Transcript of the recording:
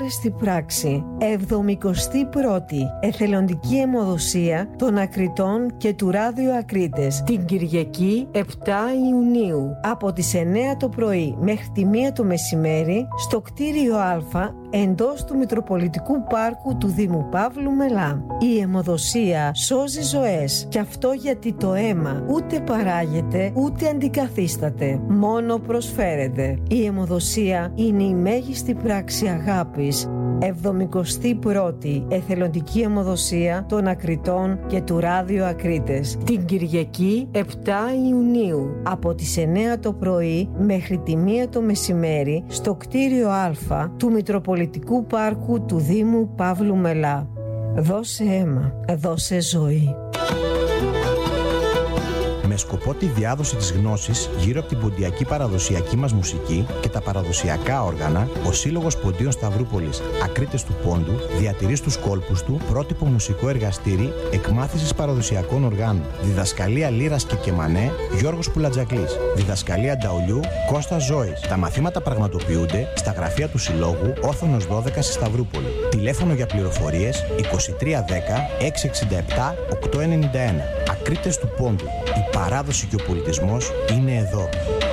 Στη πράξη, 71η εθελοντική αιμοδοσία των Ακριτών και του Ράδιο Ακρίτες την Κυριακή 7 Ιουνίου από τις 9 το πρωί μέχρι τη 1 το μεσημέρι στο κτίριο Α εντός του Μητροπολιτικού Πάρκου του Δήμου Παύλου Μελά. Η αιμοδοσία σώζει ζωές και αυτό γιατί το αίμα ούτε παράγεται ούτε αντικαθίσταται, μόνο προσφέρεται. Η αιμοδοσία είναι η μέγιστη πράξη αγάπης. 71η εθελοντική αιμοδοσία των Ακριτών και του Ράδιο Ακρίτες την Κυριακή 7 Ιουνίου από τις 9 το πρωί μέχρι τη 1 το μεσημέρι στο κτίριο Α του Μητροπολιτικού Πάρκου του Δήμου Παύλου Μελά. Δώσε αίμα, δώσε ζωή. Με σκοπό τη διάδοση της γνώσης γύρω από την ποντιακή παραδοσιακή μας μουσική και τα παραδοσιακά όργανα, ο Σύλλογος Ποντίων Σταυρούπολης Ακρίτες του Πόντου διατηρεί στους κόλπους του πρότυπο μουσικό εργαστήρι εκμάθησης παραδοσιακών οργάνων. Διδασκαλία λύρας και κεμανέ Γιώργος Πουλατζακλής. Διδασκαλία νταουλιού Κώστας Ζώης. Τα μαθήματα πραγματοποιούνται στα γραφεία του Συλλόγου Όθωνος 12 στη Σταυρούπολη. Τηλέφωνο για πληροφορίες 2310 667 891. Ακρίτες του Πόντου. Η παράδοση και ο πολιτισμός είναι εδώ.